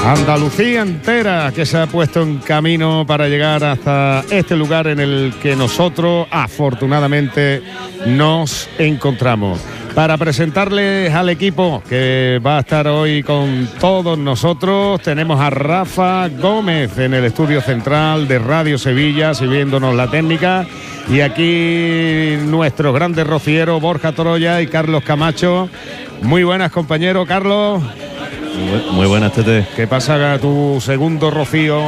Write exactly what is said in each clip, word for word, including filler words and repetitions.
Andalucía entera que se ha puesto en camino para llegar hasta este lugar en el que nosotros afortunadamente nos encontramos. Para presentarles al equipo que va a estar hoy con todos nosotros, tenemos a Rafa Gómez en el estudio central de Radio Sevilla, sirviéndonos la técnica, y aquí nuestros grandes rocieros Borja Troya y Carlos Camacho. Muy buenas, compañero Carlos. Muy buenas, Tete. ¿Qué pasa tu segundo rocío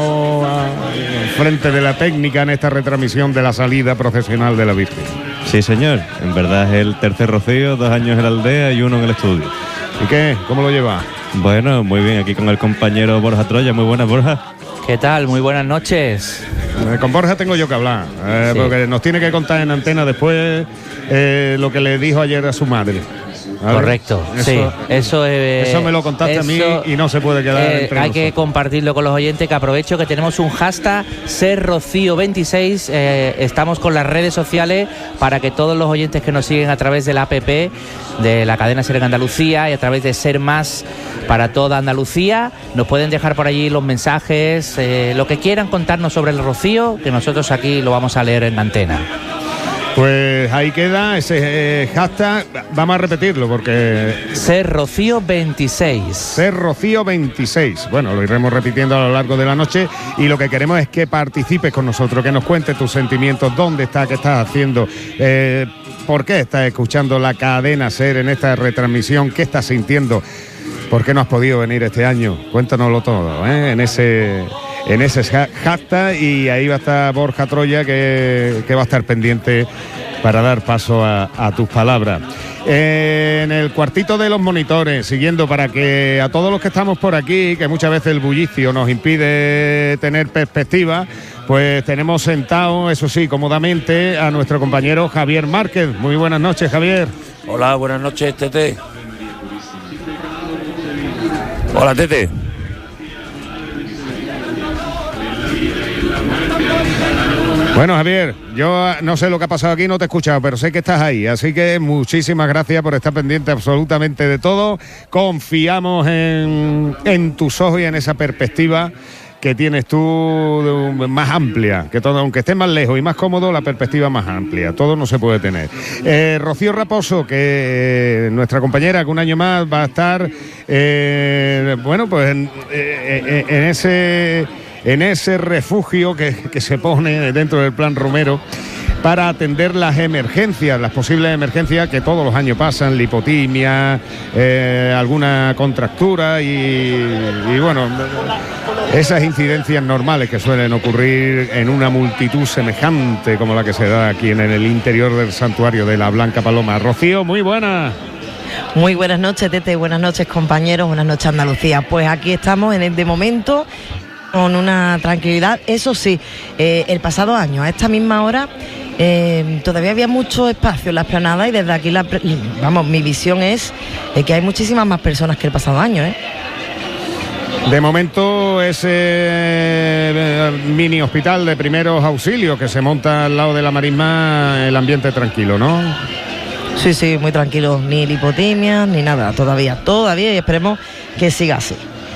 frente de la técnica en esta retransmisión de la salida procesional de la Virgen? Sí, señor. En verdad es el tercer rocío, dos años en la aldea y uno en el estudio. ¿Y qué? ¿Cómo lo lleva? Bueno, muy bien. Aquí con el compañero Borja Troya. Muy buenas, Borja. ¿Qué tal? Muy buenas noches. Eh, con Borja tengo yo que hablar, eh, sí. Porque nos tiene que contar en antena después eh, lo que le dijo ayer a su madre. ¿Vale? Correcto, eso, sí, eso es. Eso me lo contaste eso, a mí y no se puede quedar eh, entre Hay nosotros. que compartirlo con los oyentes, que aprovecho que tenemos un hashtag Ser Rocío veintiséis. Eh, estamos con las redes sociales para que todos los oyentes que nos siguen a través de la app de la cadena Ser en Andalucía y a través de Ser Más para toda Andalucía, nos pueden dejar por allí los mensajes, eh, lo que quieran contarnos sobre el rocío, que nosotros aquí lo vamos a leer en antena. Pues ahí queda ese eh, hashtag, vamos a repetirlo porque... Ser Rocío veintiséis. Ser Rocío veintiséis. Bueno, lo iremos repitiendo a lo largo de la noche y lo que queremos es que participes con nosotros, que nos cuentes tus sentimientos, dónde estás, qué estás haciendo, eh, por qué estás escuchando la cadena Ser en esta retransmisión, qué estás sintiendo, por qué no has podido venir este año. Cuéntanoslo todo, ¿eh? en ese... en ese hashtag, y ahí va a estar Borja Troya que, que va a estar pendiente para dar paso a, a tus palabras. Eh, en el cuartito de los monitores, siguiendo para que a todos los que estamos por aquí, que muchas veces el bullicio nos impide tener perspectiva, pues tenemos sentado, eso sí, cómodamente, a nuestro compañero Javier Márquez. Muy buenas noches, Javier. Hola, buenas noches, Tete. Hola, Tete. Bueno, Javier, yo no sé lo que ha pasado aquí, no te he escuchado, pero sé que estás ahí, así que muchísimas gracias por estar pendiente absolutamente de todo. Confiamos en, en tus ojos y en esa perspectiva que tienes tú más amplia, que todo, aunque estés más lejos y más cómodo, la perspectiva más amplia, todo no se puede tener. Eh, Rocío Raposo, que eh, nuestra compañera, que un año más va a estar, eh, bueno, pues en, eh, en ese... en ese refugio que, que se pone dentro del Plan Romero para atender las emergencias, las posibles emergencias que todos los años pasan, lipotimia, eh, alguna contractura y, y bueno, esas incidencias normales que suelen ocurrir en una multitud semejante como la que se da aquí en el interior del santuario de la Blanca Paloma. Rocío, muy buena. Muy buenas noches, Tete, buenas noches, compañeros, buenas noches, Andalucía. Pues aquí estamos en el de momento con una tranquilidad. Eso sí, eh, el pasado año a esta misma hora eh, todavía había mucho espacio en la explanada y desde aquí la, vamos, mi visión es eh, que hay muchísimas más personas que el pasado año, ¿eh? De momento ese eh, mini hospital de primeros auxilios que se monta al lado de la marisma, el ambiente tranquilo, ¿no? Sí, sí, muy tranquilo, ni lipotimia ni nada, todavía, todavía, y esperemos que siga así.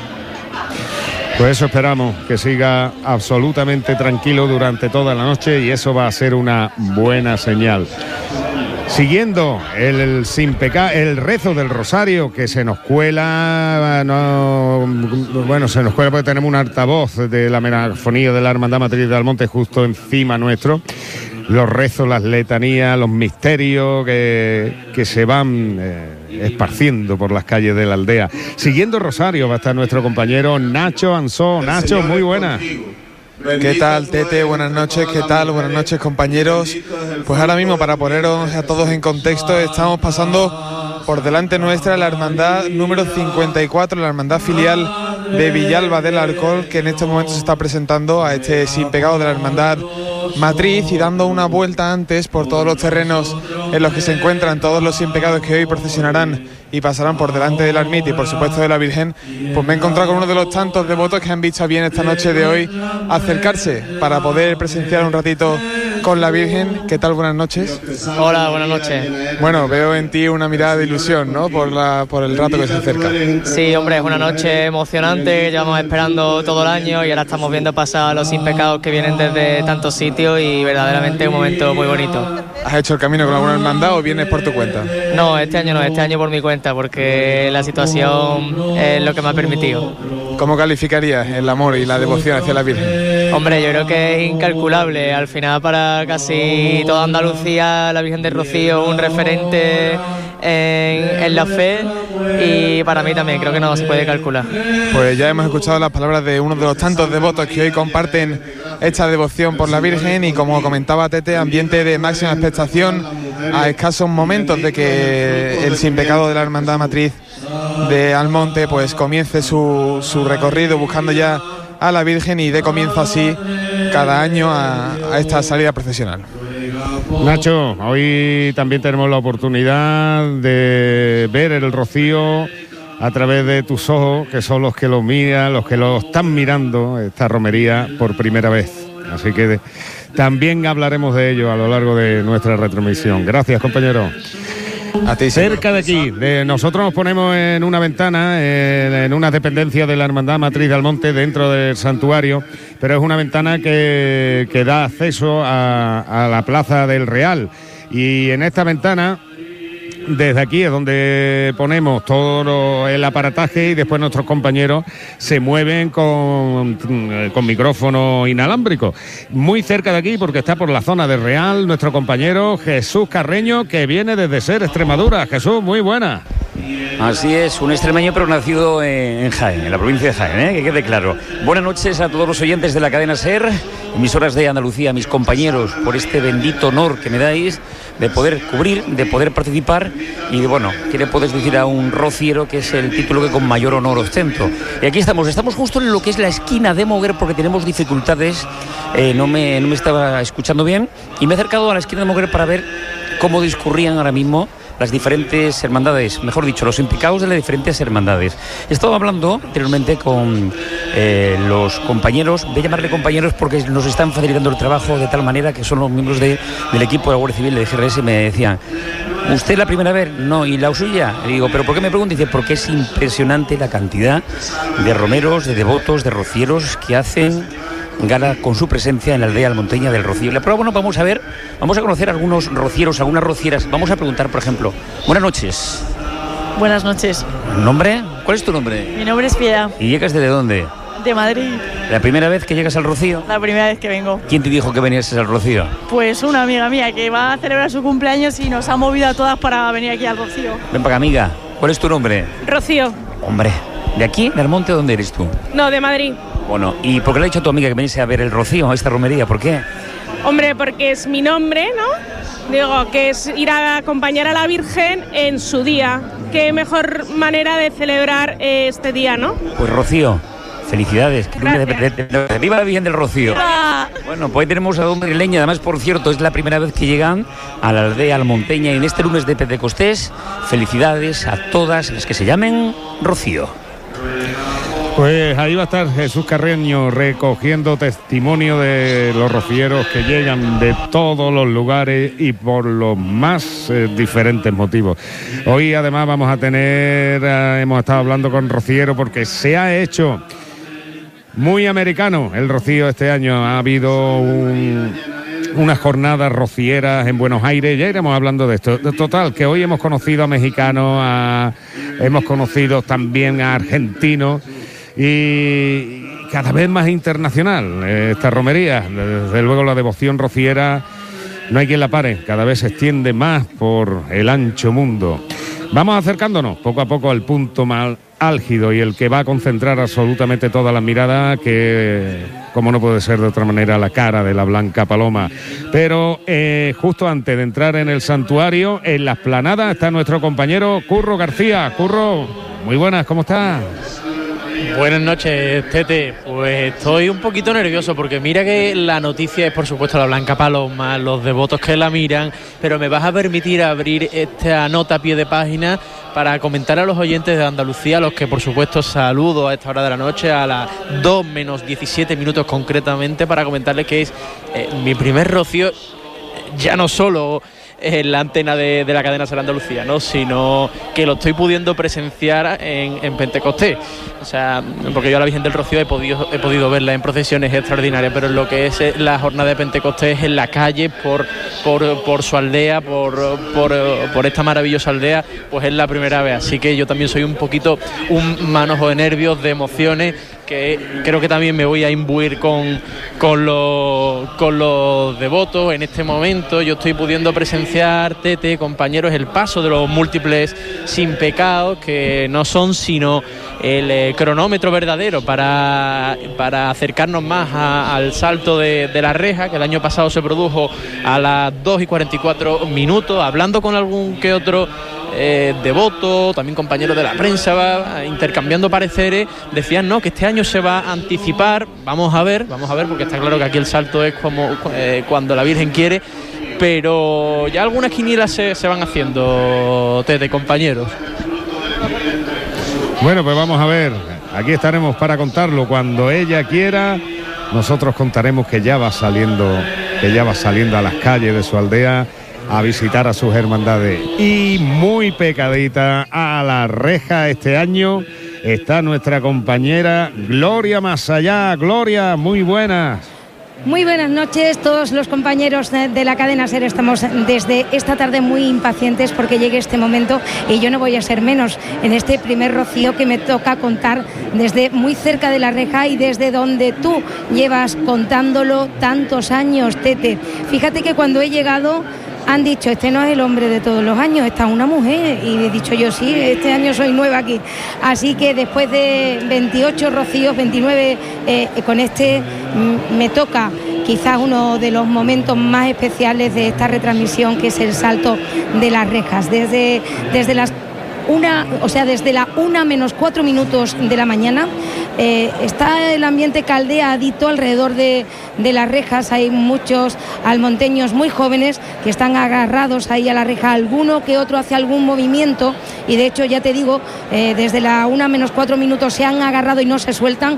Pues eso esperamos, que siga absolutamente tranquilo durante toda la noche y eso va a ser una buena señal. Siguiendo el, el sin pecar, el rezo del rosario que se nos cuela, no, bueno, se nos cuela porque tenemos un altavoz de la megafonía de la Hermandad Matriz de Almonte justo encima nuestro. Los rezos, las letanías, los misterios que, que se van eh, esparciendo por las calles de la aldea. Siguiendo Rosario va a estar nuestro compañero Nacho Ansó. Nacho, muy buena. ¿Qué tal, Tete? Buenas noches, ¿qué tal? Buenas noches, compañeros. Pues ahora mismo, para poneros a todos en contexto, estamos pasando por delante nuestra la hermandad número cincuenta y cuatro, la hermandad filial de Villalba del Alcor, que en estos momentos se está presentando a este sin pecado de la hermandad matriz y dando una vuelta antes por todos los terrenos en los que se encuentran todos los sin pecados que hoy procesionarán y pasarán por delante de la ermita y por supuesto de la Virgen. Pues me he encontrado con uno de los tantos devotos que han visto bien esta noche de hoy acercarse para poder presenciar un ratito con la Virgen. ¿Qué tal? Buenas noches. Hola, buenas noches. Bueno, veo en ti una mirada de ilusión, ¿no? Por, la, por el rato que se acerca. Sí, hombre, es una noche emocionante, llevamos esperando todo el año y ahora estamos viendo pasar a los sin pecados que vienen desde tantos sitios y verdaderamente es un momento muy bonito. ¿Has hecho el camino con alguna hermandad o vienes por tu cuenta? No, este año no, este año por mi cuenta, porque la situación es lo que me ha permitido. ¿Cómo calificarías el amor y la devoción hacia la Virgen? Hombre, yo creo que es incalculable. Al final, para casi toda Andalucía, la Virgen del Rocío es un referente en, en la fe, y para mí también creo que no se puede calcular. Pues ya hemos escuchado las palabras de uno de los tantos devotos que hoy comparten esta devoción por la Virgen, y como comentaba Tete, ambiente de máxima expectación a escasos momentos de que el sin pecado de la Hermandad Matriz de Almonte pues comience su, su recorrido buscando ya a la Virgen y dé comienzo así cada año a, a esta salida procesional. Nacho, hoy también tenemos la oportunidad de ver el Rocío a través de tus ojos, que son los que lo miran, los que lo están mirando, esta romería por primera vez. Así que de, también hablaremos de ello a lo largo de nuestra retransmisión. Gracias, compañero. A ti, cerca de aquí, de nosotros nos ponemos en una ventana, en, en una dependencia de la Hermandad Matriz de Almonte, dentro del santuario, pero es una ventana que, que da acceso a, a la Plaza del Real. Y en esta ventana, desde aquí es donde ponemos todo el aparataje, y después nuestros compañeros se mueven con, con micrófono inalámbrico. Muy cerca de aquí, porque está por la zona de Real, nuestro compañero Jesús Carreño, que viene desde SER Extremadura. Jesús, muy buena. Así es, un extremeño pero nacido en Jaén, en la provincia de Jaén, ¿eh? Que quede claro. Buenas noches a todos los oyentes de la cadena SER, emisoras de Andalucía, mis compañeros, por este bendito honor que me dais de poder cubrir, de poder participar y de, bueno, ¿qué le puedes decir a un rociero, que es el título que con mayor honor ostento? Y aquí estamos, estamos justo en lo que es la esquina de Moguer, porque tenemos dificultades, eh, no, me, no me estaba escuchando bien, y me he acercado a la esquina de Moguer para ver cómo discurrían ahora mismo las diferentes hermandades, mejor dicho, los implicados de las diferentes hermandades. He estado hablando anteriormente con eh, los compañeros, voy a llamarle compañeros porque nos están facilitando el trabajo de tal manera que son los miembros de, del equipo de la Guardia Civil de G R S. Me decían, ¿usted la primera vez? No, ¿y la suya? Le digo, ¿pero por qué me pregunta? Dice, porque es impresionante la cantidad de romeros, de devotos, de rocieros que hacen gala con su presencia en la aldea almonteña del Rocío. La prueba, bueno, vamos a ver, vamos a conocer algunos rocieros, algunas rocieras. Vamos a preguntar, por ejemplo, buenas noches. Buenas noches. ¿Nombre? ¿Cuál es tu nombre? Mi nombre es Piedad. ¿Y llegas desde dónde? De Madrid. ¿La primera vez que llegas al Rocío? La primera vez que vengo. ¿Quién te dijo que venías al Rocío? Pues una amiga mía que va a celebrar su cumpleaños y nos ha movido a todas para venir aquí al Rocío. Ven para acá, amiga. ¿Cuál es tu nombre? Rocío. Hombre, ¿de aquí, de Almonte, dónde eres tú? No, de Madrid. Bueno, ¿y por qué le ha dicho a tu amiga que veniese a ver el Rocío, a esta romería? ¿Por qué? Hombre, porque es mi nombre, ¿no? Digo, que es ir a acompañar a la Virgen en su día. Qué mejor manera de celebrar este día, ¿no? Pues Rocío, felicidades. Gracias. De, de, de, de, ¡viva la Virgen del Rocío! ¡Viva! Bueno, pues hoy tenemos a dos madrileñas. Además, por cierto, es la primera vez que llegan a la aldea almonteña y en este lunes de Pentecostés. Felicidades a todas las que se llamen Rocío. Pues ahí va a estar Jesús Carreño recogiendo testimonio de los rocieros que llegan de todos los lugares y por los más eh, diferentes motivos. Hoy además vamos a tener, eh, hemos estado hablando con rociero porque se ha hecho muy americano el Rocío este año. Ha habido un, unas jornadas rocieras en Buenos Aires, ya iremos hablando de esto. Total, que hoy hemos conocido a mexicanos, a, hemos conocido también a argentinos, y cada vez más internacional esta romería. Desde luego la devoción rociera no hay quien la pare, cada vez se extiende más por el ancho mundo. Vamos acercándonos poco a poco al punto más álgido y el que va a concentrar absolutamente toda la mirada, que como no puede ser de otra manera, la cara de la Blanca Paloma. Pero eh, justo antes de entrar en el santuario, en la explanada, está nuestro compañero Curro García. Curro, muy buenas, ¿cómo estás? Buenas noches, Tete. Pues estoy un poquito nervioso porque mira que la noticia es, por supuesto, la Blanca Paloma, los devotos que la miran, pero me vas a permitir abrir esta nota a pie de página para comentar a los oyentes de Andalucía, a los que por supuesto saludo a esta hora de la noche, a las dos menos diecisiete minutos concretamente, para comentarles que es eh, mi primer rocío, ya no solo en la antena de, de la cadena Ser Andalucía, ¿no?, sino que lo estoy pudiendo presenciar en, en Pentecostés. O sea, porque yo a la Virgen del Rocío he podido, he podido verla en procesiones extraordinarias, pero en lo que es la jornada de Pentecostés en la calle, por, por, por su aldea, por, por, por esta maravillosa aldea, pues es la primera vez. Así que yo también soy un poquito un manojo de nervios, de emociones, que creo que también me voy a imbuir con, con, los, con los devotos. En este momento yo estoy pudiendo presenciar, Tete, compañeros, el paso de los múltiples sin pecados, que no son sino el eh, cronómetro verdadero para, para acercarnos más a, al salto de, de la reja, que el año pasado se produjo a las dos y cuarenta y cuatro minutos, hablando con algún que otro Eh, devoto, también compañeros de la prensa, va, intercambiando pareceres, decían no, que este año se va a anticipar. Vamos a ver, vamos a ver, porque está claro que aquí el salto es como eh, cuando la Virgen quiere, pero ya algunas quinielas se, se van haciendo, Tete, compañeros. Bueno, pues vamos a ver, aquí estaremos para contarlo cuando ella quiera. Nosotros contaremos que ya va saliendo, que ya va saliendo a las calles de su aldea a visitar a sus hermandades. Y muy pecadita a la reja este año está nuestra compañera Gloria Masallá. Gloria, muy buenas. Muy buenas noches, todos los compañeros de la cadena SER. Estamos desde esta tarde muy impacientes porque llegue este momento, y yo no voy a ser menos en este primer rocío que me toca contar desde muy cerca de la reja y desde donde tú llevas contándolo tantos años, Tete. Fíjate que cuando he llegado han dicho, este no es el hombre de todos los años, está una mujer, y he dicho yo, sí, este año soy nueva aquí. Así que después de veintiocho rocíos, veintinueve eh, con este, m- me toca quizás uno de los momentos más especiales de esta retransmisión, que es el salto de las rejas. Desde, desde las una, o sea, desde la una menos cuatro minutos de la mañana, eh, está el ambiente caldeadito alrededor de, de las rejas. Hay muchos almonteños muy jóvenes que están agarrados ahí a la reja, alguno que otro hace algún movimiento, y de hecho ya te digo, eh, desde la una menos cuatro minutos se han agarrado y no se sueltan,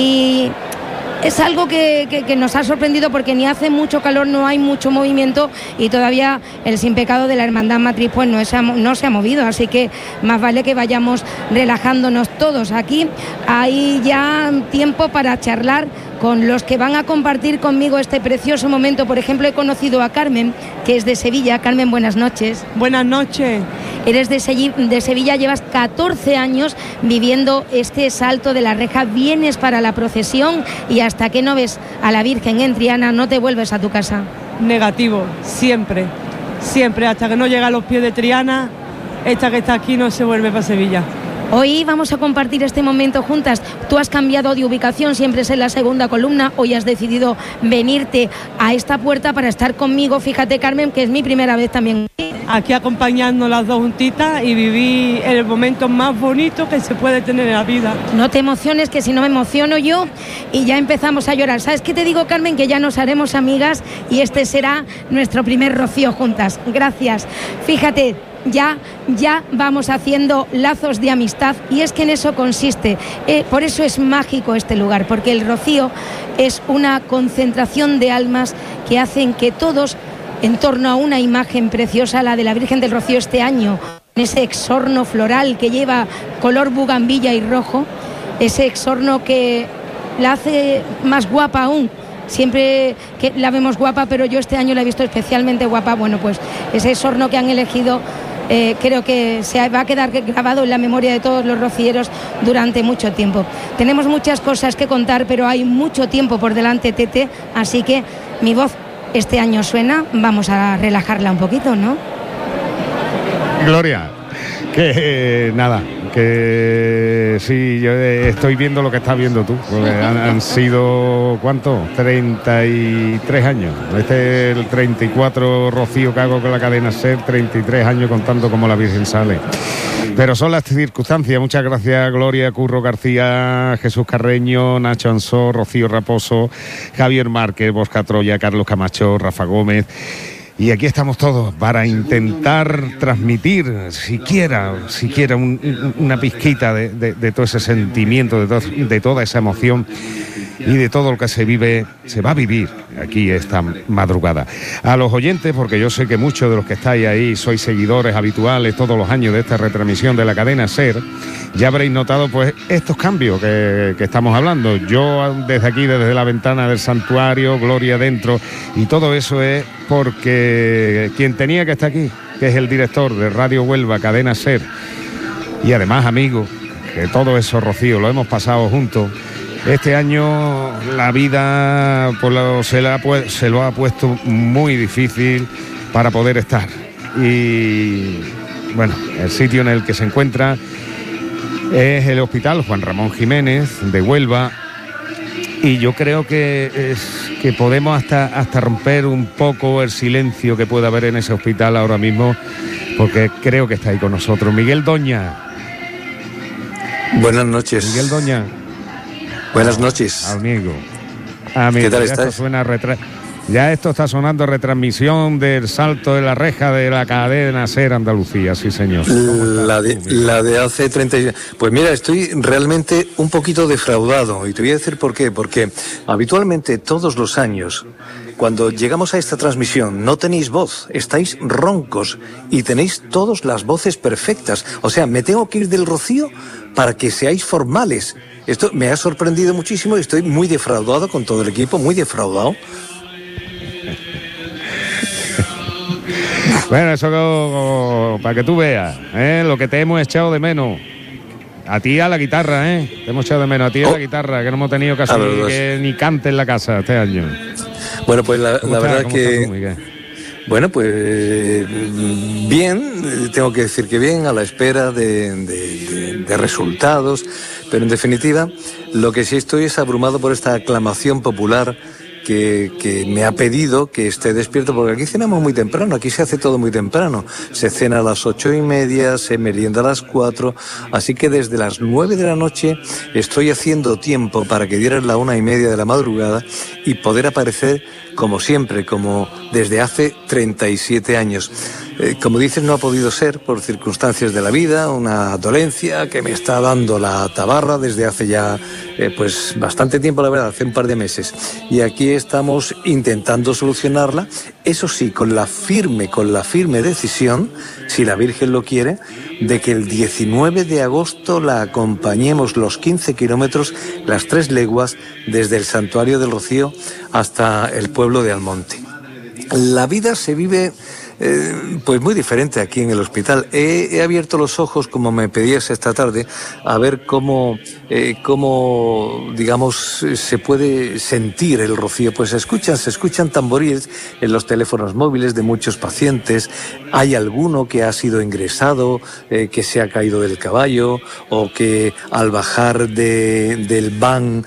y es algo que, que, que nos ha sorprendido porque ni hace mucho calor, no hay mucho movimiento, y todavía el sin pecado de la Hermandad Matriz pues no se ha, no se ha movido, así que más vale que vayamos relajándonos todos. Aquí hay ya tiempo para charlar con los que van a compartir conmigo este precioso momento. Por ejemplo, he conocido a Carmen, que es de Sevilla. Carmen, buenas noches. Buenas noches. Eres de, Se- de Sevilla, llevas catorce años viviendo este salto de la reja, vienes para la procesión, y hasta que no ves a la Virgen en Triana no te vuelves a tu casa. Negativo, siempre, siempre, hasta que no llega a los pies de Triana, esta que está aquí no se vuelve para Sevilla. Hoy vamos a compartir este momento juntas. Tú has cambiado de ubicación, siempre es en la segunda columna. Hoy has decidido venirte a esta puerta para estar conmigo. Fíjate, Carmen, que es mi primera vez también aquí acompañando las dos juntitas, y viví el momento más bonito que se puede tener en la vida. No te emociones, que si no me emociono yo y ya empezamos a llorar. ¿Sabes qué te digo, Carmen? Que ya nos haremos amigas y este será nuestro primer rocío juntas. Gracias. Fíjate, ya, ya vamos haciendo lazos de amistad, y es que en eso consiste. Eh, por eso es mágico este lugar, porque el rocío es una concentración de almas que hacen que todos, en torno a una imagen preciosa, la de la Virgen del Rocío este año, ese exorno floral que lleva color bugambilla y rojo, ese exorno que la hace más guapa aún. Siempre que la vemos guapa, pero yo este año la he visto especialmente guapa. Bueno, pues ese exorno que han elegido, eh, creo que se va a quedar grabado en la memoria de todos los rocieros durante mucho tiempo. Tenemos muchas cosas que contar, pero hay mucho tiempo por delante, Tete, así que mi voz este año suena, vamos a relajarla un poquito, ¿no? Gloria, que eh, nada, que sí, yo estoy viendo lo que estás viendo tú, porque han, han sido, ¿cuánto? treinta y tres años. Este es el treinta y cuatro rocío que hago con la cadena SER, treinta y tres años contando cómo la Virgen sale. Pero son las circunstancias. Muchas gracias, Gloria, Curro García, Jesús Carreño, Nacho Ansó, Rocío Raposo, Javier Márquez, Bosca Troya, Carlos Camacho, Rafa Gómez. Y aquí estamos todos para intentar transmitir siquiera, siquiera un, una pizquita de, de, de todo ese sentimiento, de, to, de toda esa emoción y de todo lo que se vive, se va a vivir aquí esta madrugada. A los oyentes, porque yo sé que muchos de los que estáis ahí sois seguidores habituales todos los años de esta retransmisión de la cadena SER, ya habréis notado pues estos cambios que, que estamos hablando. Yo desde aquí, desde la ventana del santuario, Gloria dentro, y todo eso es porque quien tenía que estar aquí, que es el director de Radio Huelva, cadena SER, y además amigo, que todo eso, Rocío, lo hemos pasado juntos. Este año la vida pues, lo, se, la, se lo ha puesto muy difícil para poder estar. Y bueno, el sitio en el que se encuentra es el Hospital Juan Ramón Jiménez de Huelva. Y yo creo que, es, que podemos hasta, hasta romper un poco el silencio que puede haber en ese hospital ahora mismo, porque creo que está ahí con nosotros. Miguel Doña. Buenas noches. Miguel Doña. Buenas noches. Amigo. Amigo. ¿Qué tal ya estás? Esto suena retra... Ya esto está sonando retransmisión del salto de la reja de la cadena SER Andalucía, sí señor. La de, la de hace treinta y... Pues mira, estoy realmente un poquito defraudado y te voy a decir por qué. Porque habitualmente todos los años, cuando llegamos a esta transmisión, no tenéis voz, estáis roncos y tenéis todas las voces perfectas. O sea, me tengo que ir del Rocío para que seáis formales. Esto me ha sorprendido muchísimo y estoy muy defraudado con todo el equipo, muy defraudado. Bueno, eso como, para que tú veas, ¿eh? Lo que te hemos echado de menos. A ti a la guitarra, ¿eh? Te hemos echado de menos a ti a la guitarra, que no hemos tenido casi ni, que, ni cante en la casa este año. Bueno, pues la, la verdad que... Tú, bueno, pues bien, tengo que decir que bien, a la espera de, de, de, de resultados, pero en definitiva, lo que sí estoy es abrumado por esta aclamación popular Que, que me ha pedido que esté despierto, porque aquí cenamos muy temprano, aquí se hace todo muy temprano, se cena a las ocho y media, se merienda a las cuatro, así que desde las nueve de la noche estoy haciendo tiempo para que dieran la una y media de la madrugada y poder aparecer como siempre, como desde hace treinta y siete años. Eh, como dices, no ha podido ser por circunstancias de la vida, una dolencia que me está dando la tabarra desde hace ya eh, pues bastante tiempo, la verdad, hace un par de meses. Y aquí estamos intentando solucionarla, eso sí, con la firme, con la firme decisión, si la Virgen lo quiere, de que el diecinueve de agosto la acompañemos los quince kilómetros, las tres leguas, desde el Santuario del Rocío hasta el pueblo de Almonte. La vida se vive... Eh, pues muy diferente aquí en el hospital. He, he abierto los ojos, como me pedías esta tarde, a ver cómo, eh, cómo, digamos, se puede sentir el Rocío. Pues se escuchan, se escuchan tamboriles en los teléfonos móviles de muchos pacientes. Hay alguno que ha sido ingresado, eh, que se ha caído del caballo, o que al bajar de, del van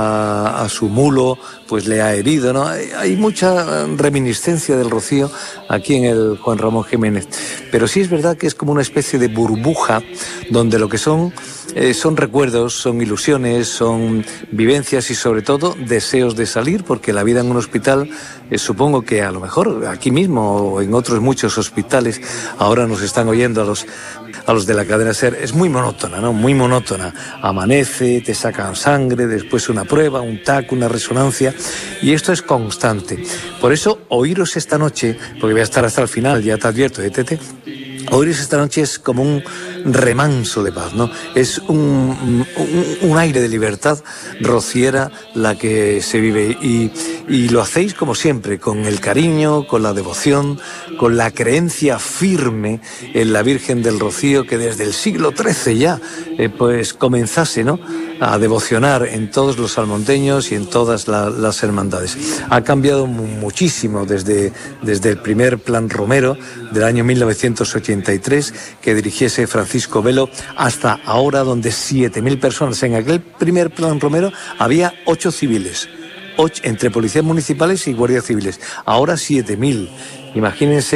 a, a su mulo, pues le ha herido, ¿no? Hay, hay mucha reminiscencia del Rocío aquí en el Juan Ramón Jiménez, pero sí es verdad que es como una especie de burbuja donde lo que son eh, son recuerdos, son ilusiones, son vivencias y sobre todo deseos de salir, porque la vida en un hospital, eh, supongo que a lo mejor aquí mismo o en otros muchos hospitales ahora nos están oyendo a los a los de la cadena SER, es muy monótona, ¿no? Muy monótona. Amanece, te sacan sangre, después una prueba, un T A C, una resonancia, y esto es constante. Por eso, oíros esta noche, porque voy a estar hasta el final, ya te advierto, ¿eh, Tete? Oíros esta noche es como un remanso de paz, ¿no? Es un, un, un aire de libertad rociera la que se vive, y, y lo hacéis como siempre, con el cariño, con la devoción, con la creencia firme en la Virgen del Rocío, que desde el siglo trece ya eh, pues comenzase, ¿no?, a devocionar en todos los salmonteños y en todas la, las hermandades. Ha cambiado muchísimo desde, desde el primer Plan Romero del año mil novecientos ochenta y tres, que dirigiese Francisco Velo, hasta ahora, donde siete mil personas. En aquel primer Plan Romero había ocho civiles, ocho, entre policías municipales y guardias civiles. Ahora siete mil. Imagínense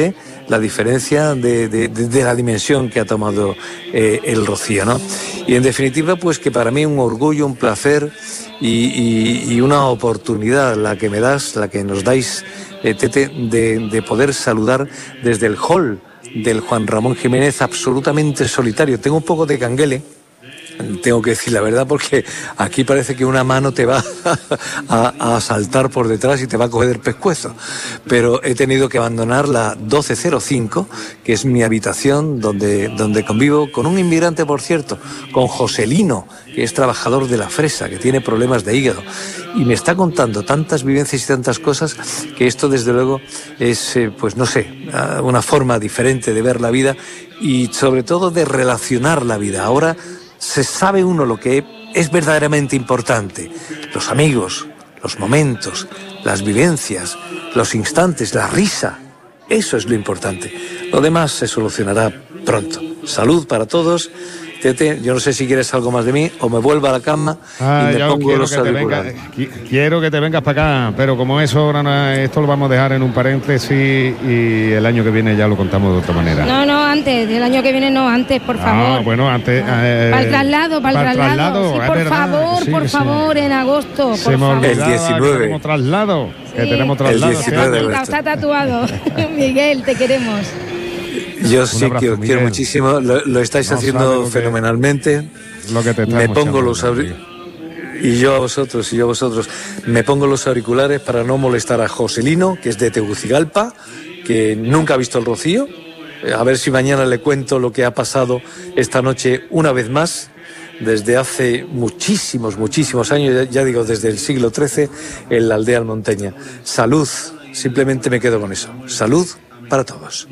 la diferencia de, de, de, de la dimensión que ha tomado eh, el rocío, ¿no? Y en definitiva, pues que para mí un orgullo, un placer y, y, y una oportunidad la que me das, la que nos dais, eh, Tete, de, de poder saludar desde el hall del Juan Ramón Jiménez, absolutamente solitario. Tengo un poco de canguele, tengo que decir la verdad, porque aquí parece que una mano te va a, a saltar por detrás y te va a coger el pescuezo. Pero he tenido que abandonar la doce cero cinco, que es mi habitación donde, donde convivo con un inmigrante, por cierto, con Joselino, que es trabajador de la fresa, que tiene problemas de hígado. Y me está contando tantas vivencias y tantas cosas que esto, desde luego, es, eh, pues no sé, una forma diferente de ver la vida y sobre todo de relacionar la vida. Ahora se sabe uno lo que es verdaderamente importante: los amigos, los momentos, las vivencias, los instantes, la risa. Eso es lo importante. Lo demás se solucionará pronto. Salud para todos. Tete, yo no sé si quieres algo más de mí o me vuelvo a la cama ah, y me pongo los auriculares. Quiero que te vengas para acá, pero como eso ahora no, esto lo vamos a dejar en un paréntesis y el año que viene ya lo contamos de otra manera. No, no, antes, el año que viene no, antes, por favor. Ah, bueno, antes. Eh, para el traslado, para, para el traslado. traslado sí, por verdad. favor, sí, por sí. favor, en agosto. Por Se me favor. El diecinueve. Que tenemos traslado. Sí. Que tenemos traslado. El diecinueve. Está tatuado. Miguel, te queremos. Yo sí quiero, quiero muchísimo, lo, lo estáis no haciendo fenomenalmente. Lo que te me pongo los auriculares y yo a vosotros y yo a vosotros me pongo los auriculares para no molestar a Joselino, que es de Tegucigalpa, que nunca ha visto el rocío. A ver si mañana le cuento lo que ha pasado esta noche una vez más, desde hace muchísimos, muchísimos años, ya digo, desde el siglo trece, en la aldea almonteña. Salud, simplemente me quedo con eso. Salud para todos.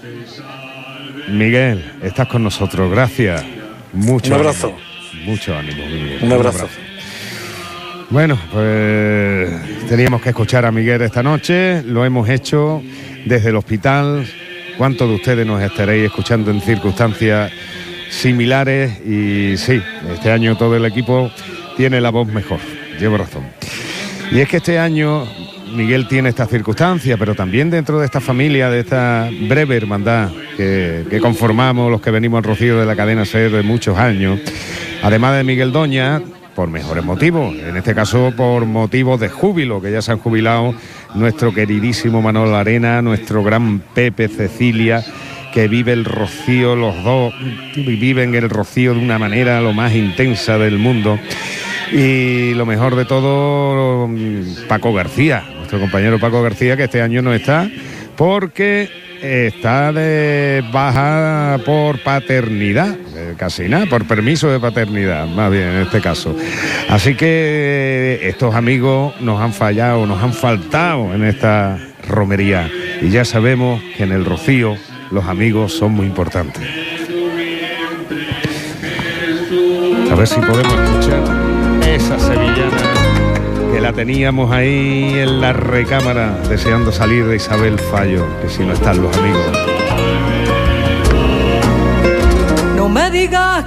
Miguel, estás con nosotros, gracias. Mucho Un abrazo. Ánimo, mucho ánimo, Miguel. Un abrazo. Un abrazo. Bueno, pues teníamos que escuchar a Miguel esta noche, lo hemos hecho desde el hospital. ¿Cuántos de ustedes nos estaréis escuchando en circunstancias similares? Y sí, este año todo el equipo tiene la voz mejor, llevo razón. Y es que este año Miguel tiene esta circunstancia, pero también dentro de esta familia, de esta breve hermandad que, que conformamos los que venimos al Rocío de la cadena SER de muchos años, además de Miguel Doña, por mejores motivos, en este caso por motivos de júbilo, que ya se han jubilado nuestro queridísimo Manolo Arena, nuestro gran Pepe Cecilia, que vive el Rocío, los dos viven el Rocío de una manera lo más intensa del mundo. Y lo mejor de todo, Paco García, nuestro compañero Paco García, que este año no está porque está de baja por paternidad, casi nada, por permiso de paternidad, más bien en este caso. Así que estos amigos nos han fallado, nos han faltado en esta romería. Y ya sabemos que en el Rocío los amigos son muy importantes. A ver si podemos escuchar esa sevillana que la teníamos ahí en la recámara deseando salir de Isabel Fallo, que si no están los amigos. No me digas